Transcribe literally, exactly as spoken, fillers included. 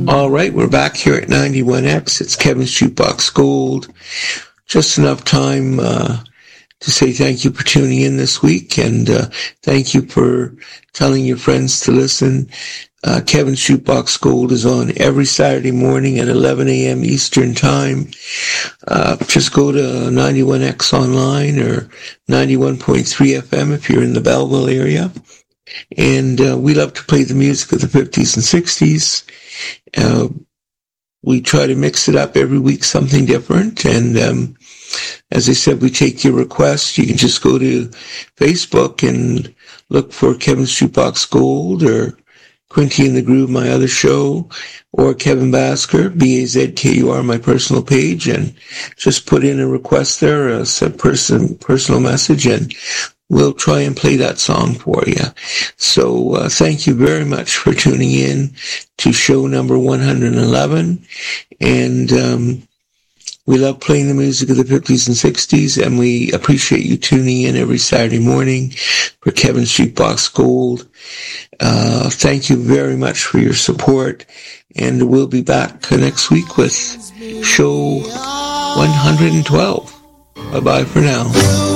All right, we're back here at ninety-one X. It's Kevin's Jukebox Gold. Just enough time uh, to say thank you for tuning in this week, and uh, thank you for telling your friends to listen. Uh, Kevin's Jukebox Gold is on every Saturday morning at eleven a.m. Eastern Time. Uh, just go to ninety-one X online or ninety-one point three F M if you're in the Belleville area. And uh, we love to play the music of the fifties and sixties. Uh, we try to mix it up every week, something different. And um, as I said, we take your requests. You can just go to Facebook and look for Kevin's Jukebox Gold or Quinty and the Groove, my other show, or Kevin Basker, B A Z K U R, my personal page, and just put in a request there, a person, personal message, and we'll try and play that song for you. So uh, thank you very much for tuning in to show number one hundred eleven. And um, we love playing the music of the fifties and sixties, and we appreciate you tuning in every Saturday morning for Kevin's Jukebox Gold. Uh, thank you very much for your support, and we'll be back next week with show one hundred twelve. Bye-bye for now.